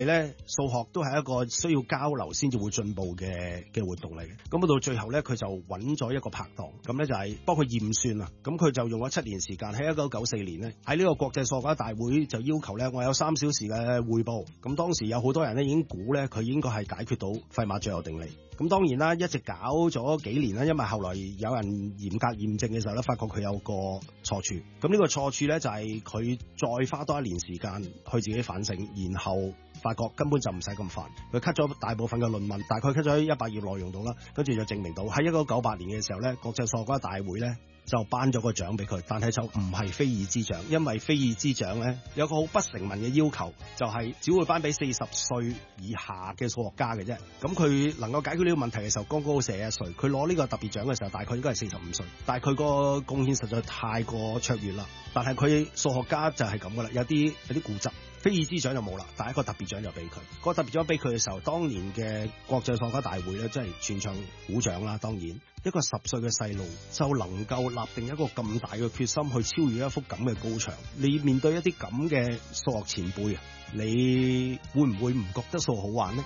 咧，數學都係一個需要交流先至會進步嘅活動嚟嘅。咁到最後咧，佢就揾咗一個拍檔，咁咧就係幫佢驗算啊。咁佢就用咗7年時間，喺1994年咧，喺呢個國際數學家大會就要求咧，我有3小時嘅匯報。咁當時有好多人咧已經估咧，佢應該係解決到費馬最後定理。咁當然啦，一直搞咗幾年啦，因為後來有人嚴格驗證嘅時候咧，發覺佢有個錯處。咁呢個錯處咧就係佢再花多1年時間去自己反省，然後發覺根本就唔使咁煩。佢 cut 咗大部分嘅論文，大概 cut 咗100頁內容到啦，跟住就證明到喺1998年嘅時候咧，國際數學家大會咧就頒咗個獎俾佢，但係就唔係菲爾茲獎，因為菲爾茲獎咧有個好不成文嘅要求，就係只會頒俾40歲以下嘅數學家嘅啫。咁佢能夠解決呢個問題嘅時候，剛剛好41歲。佢攞呢個特別獎嘅時候，大概應該係45歲。但係佢個貢獻實在太過卓越啦。但係佢數學家就係咁噶啦，有啲固執。菲爾茲獎就冇啦，但係一個特別獎就俾佢。個特別獎俾佢嘅時候，當年嘅國際數學家大會咧，真係全場鼓掌啦。當然，一個10歲嘅細路就能夠立定一個咁大嘅決心去超越一幅咁嘅高牆。你面對一啲咁嘅數學前輩啊，你會唔會唔覺得數學好玩呢？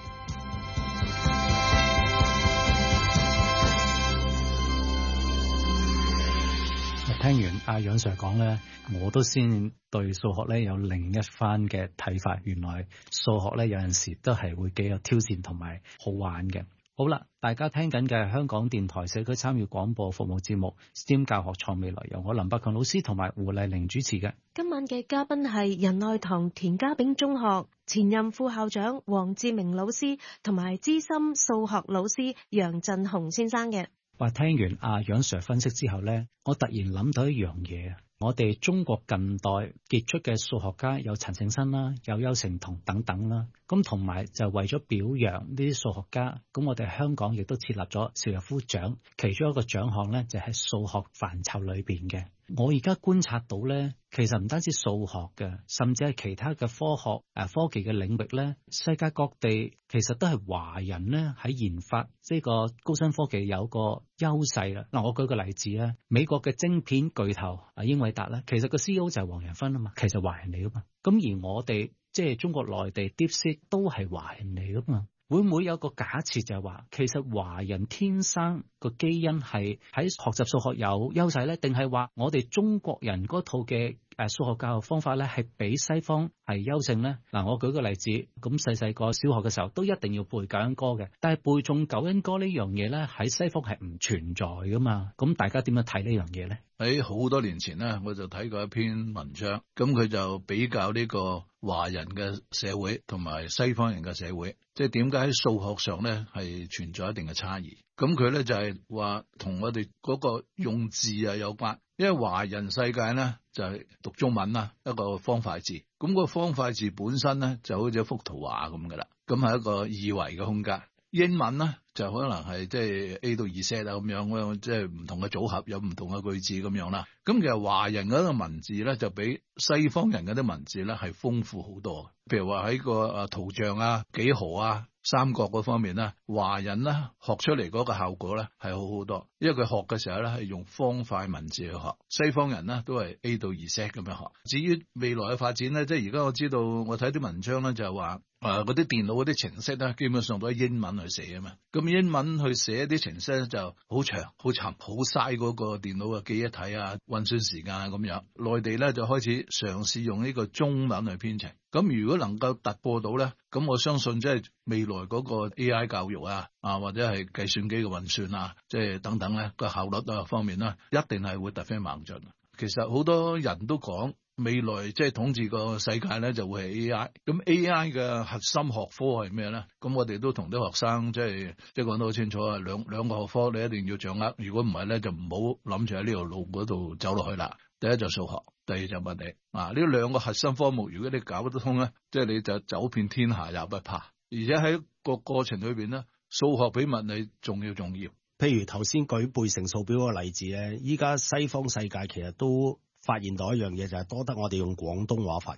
聽完阿楊 Sir 講咧，我都先對數學咧有另一番嘅睇法。原來數學咧有陣時都係會幾有挑戰同埋好玩嘅。好啦，大家聽緊嘅係香港電台社區參與廣播服務節目 STEM 教學創未來，由我林百強老師同埋胡麗玲主持嘅。 今晚嘅嘉賓係仁愛堂田家炳中學前任副校長黃志明老師同埋資深數學老師楊振雄先生嘅。 話聽完阿楊 Sir 分析之後咧，我突然諗到一樣嘢。我哋中國近代傑出嘅數學家有陳勝新啦，有丘成桐等等啦。咁同埋就為咗表揚呢啲數學家，咁我哋香港亦都設立咗邵逸夫獎，其中一個獎項咧就喺數學範疇裏邊嘅。我而家觀察到咧，其實唔單止數學嘅，甚至係其他嘅科學科技嘅領域咧，世界各地其實都係華人咧喺研發呢個高新科技有個優勢啦。嗱，我舉個例子啦，美國嘅晶片巨頭英偉達咧，其實個 CEO 就係黃仁勳啊嘛，其實華人嚟噶嘛。咁而我哋即係中國內地 DeepSeek 都係華人嚟噶嘛。會唔會有個假設就係話，其實華人天生個基因係喺學習數學有優勢咧？定係話我哋中國人嗰套嘅數學教育方法咧係比西方係優勝咧？嗱，我舉個例子，咁細個小學嘅時候都一定要背九因歌嘅，但係背誦九因歌呢樣嘢咧喺西方係唔存在噶嘛？咁大家點樣睇呢樣嘢咧？ 喺好多年前咧，我就睇過一篇文章，咁佢就比較呢個華人嘅社會同埋西方人嘅社會，即係點解喺數學上咧係存在一定嘅差異。咁佢咧就係話同我哋嗰個用字啊有關，因為華人世界咧就係讀中文啦，一個方塊字，咁個方塊字本身咧就好似一幅圖畫咁噶啦，咁係一個二維嘅空間。英文咧就可能係即係 A 到 Z 啊咁樣，即係唔同嘅組合，有唔同嘅句子咁樣啦。咁其實華人嗰個文字咧就比西方人嗰啲文字咧係豐富好多。譬如話喺個圖像啊、幾何啊、三角嗰方面咧，華人咧學出嚟嗰個效果咧係好好多，因為佢學嘅時候咧係用方塊文字去學。西方人咧都係 A 到 Z 咁樣學。至於未來嘅發展咧，即係而家我知道我睇啲文章咧就係話嗰啲電腦嗰啲程式咧基本上都係英文去寫啊嘛。咁英文去寫啲程式咧就好長、好沉、好嘥嗰個電腦嘅記憶體啊、運算時間啊咁樣。內地咧就開始嘗試用呢個中文去編程。咁如果能夠突破到咧，咁我相信即係未來嗰個 AI 教育啊或者係計算機嘅運算啊，即係等等咧個效率啊方面咧，一定係會突飛猛進。其實好多人都講未來即係統治個世界咧就會係 AI。咁 AI 嘅核心學科係咩咧？咁我哋都同啲學生即係講得好清楚啊，兩個學科你一定要掌握。如果唔係咧，就唔好諗住喺呢條路嗰度走落去啦。第一就數學，第二就物理。呢兩個核心科目，如果你搞得通咧，即係你就走遍天下也不怕。而且喺個過程裏邊咧，數學比物理重要。 譬如頭先舉背乘數表嗰個例子咧，依家西方世界其實都發現到一樣嘢，就係多得我哋用廣東話發音。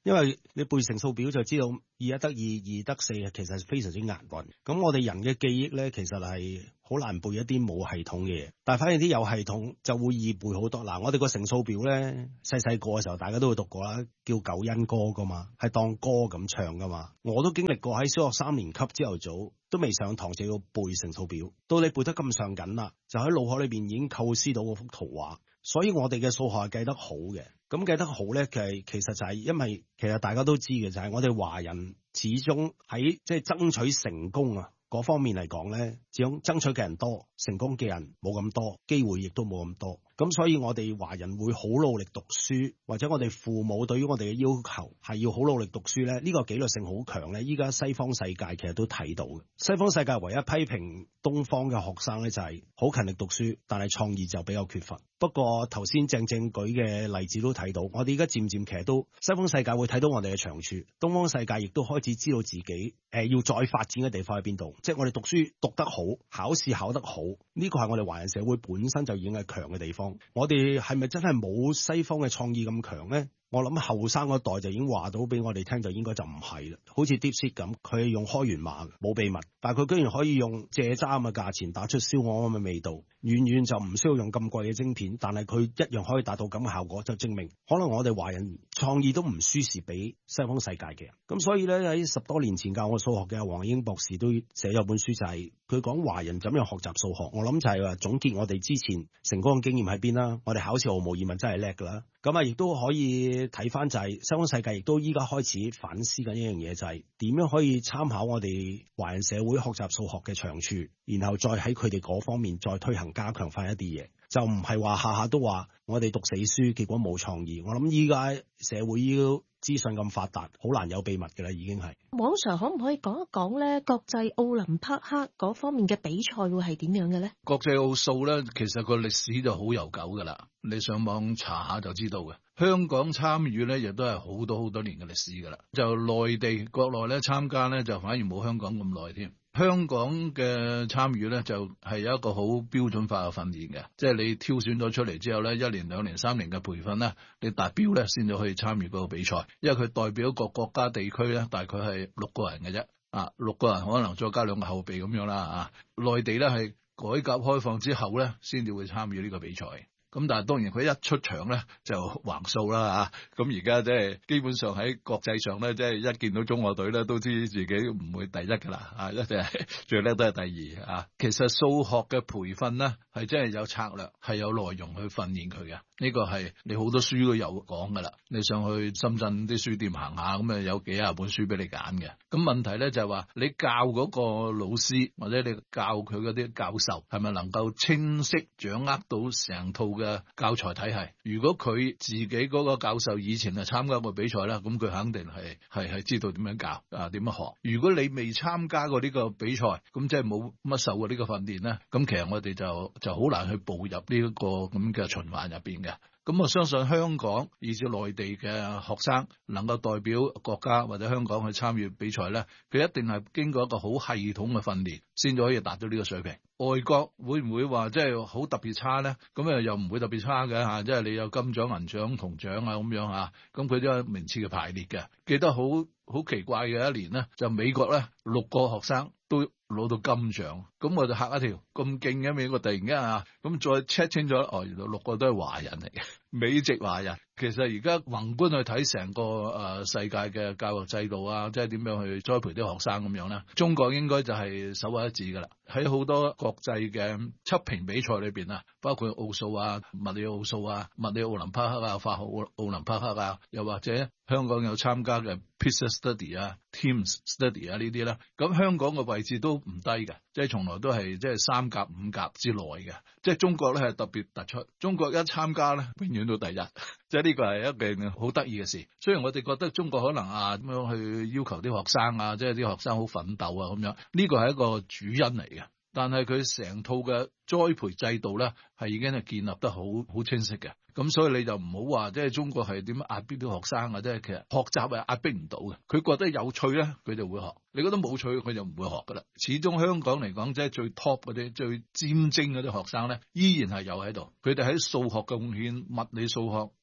因為你背乘數表就知道2一得2，2得4，其實係非常之押韻。咁我哋人嘅記憶咧，其實係好難背一啲冇系統嘅嘢，但係反而啲有系統就會易背好多。嗱，我哋個乘數表咧，細個嘅時候大家都會讀過啦，叫九因歌噶嘛，係當歌咁唱噶嘛。我都經歷過喺小學3年級朝頭早都未上堂就要背乘數表，到你背得咁上緊啦，就喺腦海裏邊已經構思到嗰幅圖畫。所以我哋嘅數學係計得好嘅，咁計得好咧，其實就係因為其實大家都知嘅，就係我哋華人始終喺即係爭取成功啊嗰方面嚟講咧，始終爭取嘅人多，成功嘅人冇咁多，機會亦都冇咁多。咁所以我哋華人會好努力讀書，或者我哋父母對於我哋嘅要求係要好努力讀書咧，呢個紀律性好強咧。依家西方世界其實都睇到嘅。西方世界唯一批評東方嘅學生咧，就係好勤力讀書，但係創意就比較缺乏。不過頭先正舉嘅例子都睇到，我哋而家漸漸其實都西方世界會睇到我哋嘅長處，東方世界亦都開始知道自己要再發展嘅地方喺邊度。即係我哋讀書讀得好，考試考得好，呢個係我哋華人社會本身就已經係強嘅地方。我哋係咪真係冇西方嘅創意咁強呢？我諗後生嗰代就已經話到俾我哋聽，就應該就唔係啦。好似 DeepSeek 咁，佢係用開源碼冇秘密，但係佢居然可以用蔗渣咁嘅價錢打出燒鵝咁嘅味道，遠遠就唔需要用咁貴嘅晶片，但係佢一樣可以達到咁嘅效果，就證明可能我哋華人創意都唔輸蝕俾西方世界嘅人。咁所以咧，喺10多年前教我數學嘅黃英博士都寫咗本書，就係佢講華人怎樣學習數學。我諗就係話總結我哋之前成功嘅經驗喺邊啦。我哋考試毫無疑問真係叻噶啦。咁啊，亦都可以睇翻就係西方世界亦都依家開始反思緊一樣嘢，就係點樣可以參考我哋華人社會學習數學嘅長處，然後再喺佢哋嗰方面再推行加強翻一啲嘢，就唔係話下下都話我哋讀死書，結果冇創意。我諗依家社會依個資訊咁發達，好難有秘密嘅啦，已經係。 黃 Sir 可唔可以講一講咧國際奧林匹克嗰方面嘅比賽會係點樣嘅咧？ 國際奧數咧，其實個歷史就好悠久噶啦，你上網查下就知道嘅。香港參與咧，亦都係好多年嘅歷史噶啦。就內地國內咧參加咧，就反而冇香港咁耐添。香港嘅參與咧，就係有一個好標準化嘅訓練嘅，即係你挑選咗出嚟之後咧，1年、2年、3年嘅培訓咧，你達標咧先至可以參與嗰個比賽。因為佢代表個國家地區咧，大概係6個人嘅啫，6個人可能再加2個後備咁樣啦。內地咧係改革開放之後咧，先至會參與呢個比賽。咁但係當然佢一出場咧就橫掃啦嚇，咁而家即係基本上喺國際上咧，即係一見到中國隊咧都知自己唔會第一㗎啦，一定係最叻都係第二啊。其實數學嘅培訓咧係真係有策略，係有內容去訓練佢嘅。呢個係你好多書都有講㗎啦，你上去深圳啲書店行下，咁有幾廿本書俾你揀嘅。咁問題咧就係話你教嗰個老師或者你教佢嗰啲教授係咪能夠清晰掌握到成套嘅教材體系？如果佢自己嗰個教授以前係參加過比賽啦，咁佢肯定係知道點樣教點樣學。如果你未參加過呢個比賽，咁即係冇乜受過呢個訓練咧，咁其實我哋就好難去步入呢一個咁嘅循環入邊嘅。咁我相信香港以至內地嘅學生能夠代表國家或者香港去參與比賽咧，佢一定係經過一個好系統嘅訓練，先至可以達到呢個水平。外國會唔會話即係好特別差咧？咁又唔會特別差嘅嚇，即係你有金獎、銀獎、銅獎啊咁樣嚇，咁佢都有名次嘅排列嘅。記得好奇怪嘅一年咧，就美國咧6個學生都攞到金獎，咁我就嚇一跳，咁勁嘅美國突然間咁再 check 清楚，原來6個都係華人嚟嘅，美籍華人。其實而家宏觀去睇成個世界嘅教育制度啊，即係點樣去栽培啲學生咁樣咧，中國應該就係首屈一指噶啦。喺好多國際嘅測評比賽裏邊啊，包括奧數啊、物理奧數啊、物理奧林匹克啊、化學奧林匹克啊，又或者香港有參加嘅 PISA Study 啊、Teams Study 啊呢啲啦，咁香港嘅位置都唔低嘅，即係從來都係即係3甲5甲之內嘅。即係中國咧係特別突出，中國一參加咧永遠都第一，即係呢個係一件好得意嘅事。雖然我哋覺得中國可能咁樣去要求啲學生即係啲學生好奮鬥咁樣，呢個係一個主因嚟嘅。但係佢成套嘅栽培制度咧係已經係建立得好清晰嘅。咁所以你就唔好話即係中國係點樣壓迫啲學生啊，即係其實學習係壓迫唔到嘅。佢覺得有趣咧，佢就會學；你覺得冇趣，佢就唔會學噶啦。始終香港嚟講，即係最 top 嗰啲、最尖精嗰啲學生咧，依然係有喺度。佢哋喺數學嘅貢獻、物理數學、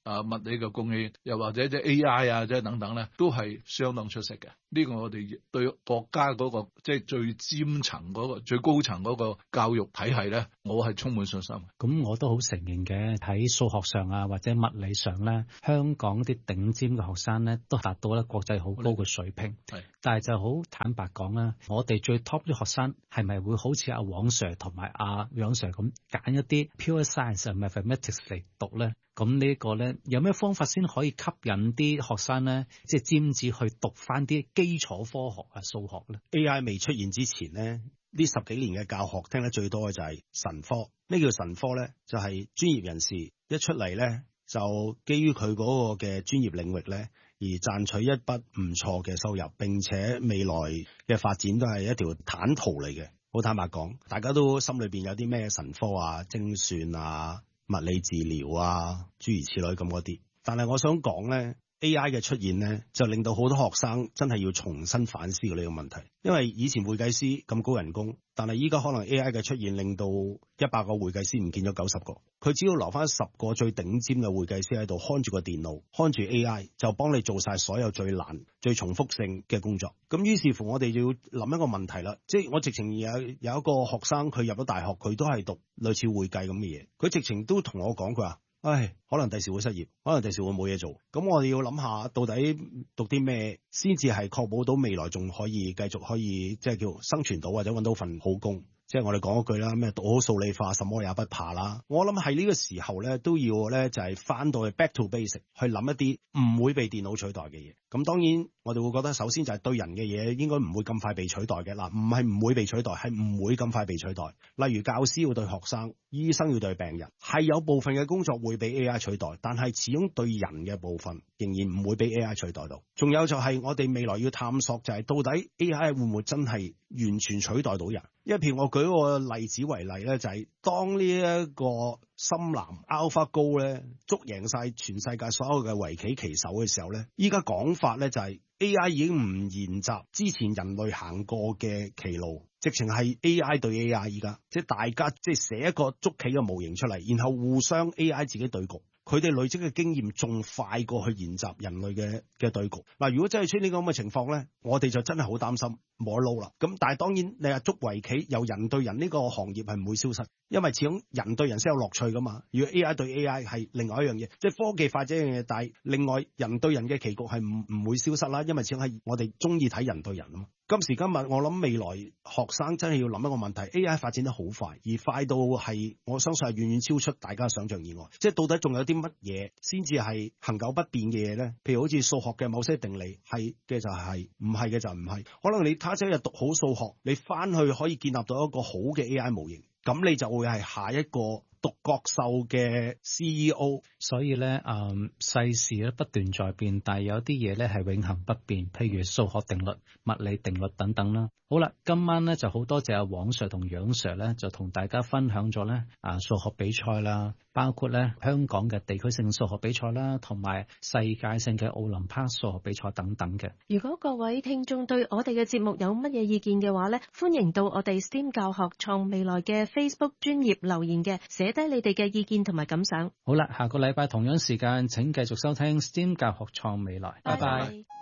物理嘅貢獻，又或者即係 AI 啊，即係等等咧，都係相當出色嘅。呢個我哋對國家嗰個即係最尖層嗰個最高層嗰個教育體系咧，我係充滿信心。 咁我都好承認嘅，喺數學上啊或者物理上咧，香港啲頂尖嘅學生咧都達到咧國際好高嘅水平。 係， 但係就好坦白講啦，我哋最 top 啲學生係咪會好似阿黃 Sir 同埋阿楊 Sir 咁揀一啲 pure science mathematics 嚟讀咧？咁呢個咧有咩方法先可以吸引啲學生咧，即係尖子去讀翻啲基礎科學啊、數學咧 ？AI 未出現之前咧，呢10幾年嘅教學聽得最多嘅就係神科。咩叫神科咧？就係專業人士一出嚟咧，就基於佢嗰個嘅專業領域咧，而賺取一筆唔錯嘅收入，並且未來嘅發展都係一條坦途嚟嘅。好坦白講，大家都心裏邊有啲咩神科啊、精算啊、物理治療啊，諸如此類咁嗰啲。但係我想講咧， AI 嘅出現咧，就令到好多學生真係要重新反思呢個問題。因為以前會計師咁高人工，但係依家可能 AI 嘅出現令到100個會計師唔見咗90個，佢只要留翻10個最頂尖嘅會計師喺度看住個電腦，看住 AI 就幫你做晒所有最難最重複性嘅工作。咁於是乎我哋就要諗一個問題啦，即係我直情有一個學生，佢入咗大學，佢都係讀類似會計咁嘅嘢，佢直情都同我講，佢話唉，可能第時會失業，可能第時會冇嘢做。咁我哋要諗下，到底讀啲咩先至係確保到未來仲可以繼續可以即係叫生存到或者揾到份好工。即係我哋講一句啦，咩讀好數理化，什麼也不怕啦。我諗係呢個時候咧，都要咧就係翻到去 back to basic， 去諗一啲唔會被電腦取代嘅嘢。咁當然我哋會覺得，首先就係對人嘅嘢應該唔會咁快被取代嘅。嗱，唔係唔會被取代，係唔會咁快被取代。例如教師要對學生，醫生要對病人，係有部分嘅工作會被 AI 取代，但係始終對人嘅部分仍然唔會被 AI 取代到。仲有就係我哋未來要探索，就係到底 AI 會唔會真係完全取代到人？因為譬如我舉個例子為例咧，就係當呢一個深藍 AlphaGo 咧捉贏晒全世界所有嘅圍棋棋手嘅時候咧，依家講法咧就係 AI 已經唔沿襲之前人類行過嘅棋路，直情係 AI 對 AI。依家即係大家即係寫一個捉棋嘅模型出嚟，然後互相 AI 自己對局。佢哋累積嘅經驗仲快過去研習人類嘅對局。嗱，如果真係出呢個咁嘅情況咧，我哋就真係好擔心冇得撈啦。咁但係當然你話捉圍棋由人對人呢個行業係唔會消失，因為始終人對人先有樂趣噶嘛。如果 AI 對 AI 係另外一樣嘢，即係科技發展一樣嘢，但係另外人對人嘅棋局係唔會消失啦，因為始終係我哋中意睇人對人啊嘛。今時今日我諗未來學生真係要諗一個問題， AI 發展得好快，而快到係我相信係遠遠超出大家想象以外。即係到底仲有啲乜嘢先至係恆久不變嘅嘢咧？譬如好似數學嘅某些定理，係嘅就係，唔係嘅就唔係。可能你他朝日讀好數學，你翻去可以建立到一個好嘅 AI 模型，咁你就會係下一個獨角獸嘅 CEO。 所以咧，世事咧不斷在變，但係有啲嘢咧係永恆不變，譬如數學定律、物理定律等等啦。好啦，今晚咧就好多謝阿黃 Sir 同楊 Sir 咧，就同大家分享咗咧數學比賽啦，包括咧香港嘅地區性數學比賽啦，同埋世界性嘅奧林匹克數學比賽等等嘅。 如果各位聽眾對我哋嘅節目有乜嘢意見嘅話咧，歡迎到我哋 STEAM 教學創未來嘅 Facebook 專頁留言嘅，寫低你哋嘅意見同埋感想。 好啦，下個禮拜同樣時間請繼續收聽 STEAM 教學創未來。拜拜。